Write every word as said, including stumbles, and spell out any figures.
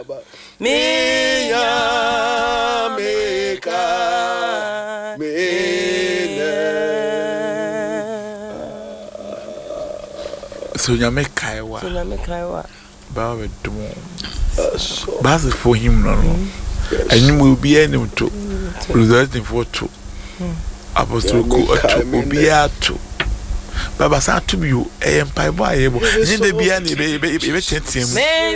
Minya meka mene. So you make kaiwa. So you make kaiwa. Bawe dumo. Basi for him no no. And you will be any to resulting for two. Apostle ku obi ato. Baba sa to be you empire boy able. Ni de bia ni be be be be